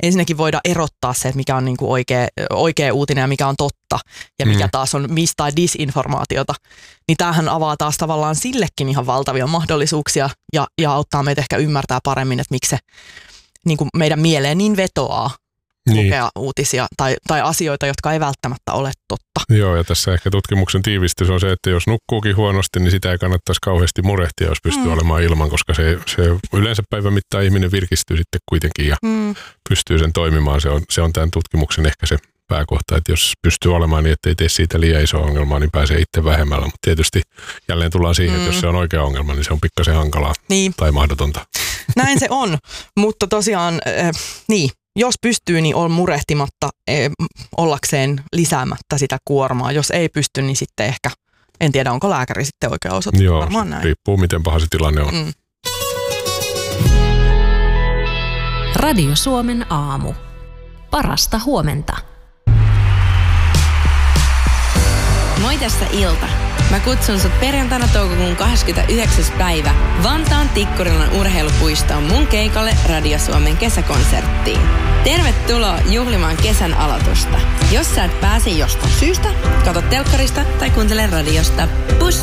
ensinnäkin voida erottaa se, että mikä on niin kuin oikea uutinen ja mikä on totta ja mikä taas on mis- tai disinformaatiota. Niin tämähän avaa taas tavallaan sillekin ihan valtavia mahdollisuuksia ja auttaa meitä ehkä ymmärtää paremmin, että miksi se niin kuin meidän mieleen niin vetoaa lukea uutisia tai asioita, jotka ei välttämättä ole totta. Joo, ja tässä ehkä tutkimuksen tiivistys on se, että jos nukkuukin huonosti, niin sitä ei kannattaisi kauheasti murehtia, jos pystyy olemaan ilman, koska se yleensä päivän mittaan ihminen virkistyy sitten kuitenkin ja pystyy sen toimimaan. Se on tämän tutkimuksen ehkä se pääkohta, että jos pystyy olemaan niin, että ei tee siitä liian iso ongelmaa, niin pääsee itse vähemmällä. Mutta tietysti jälleen tullaan siihen, että jos se on oikea ongelma, niin se on pikkasen hankalaa tai mahdotonta. Näin se on, mutta tosiaan jos pystyy, niin on murehtimatta ollakseen lisäämättä sitä kuormaa. Jos ei pysty, niin sitten ehkä, en tiedä onko lääkäri sitten oikea osoite. Joo, varmaan näin. Riippuu miten paha se tilanne on. Radio Suomen aamu. Parasta huomenta. Moi, tässä Ilta. Mä kutsun sut perjantaina toukokuun 29. päivä Vantaan Tikkurilan urheilupuistoon mun keikalle Radio Suomen kesäkonserttiin. Tervetuloa juhlimaan kesän aloitusta. Jos sä et pääse jostain syystä, katso telkkarista tai kuuntele radiosta. Pus!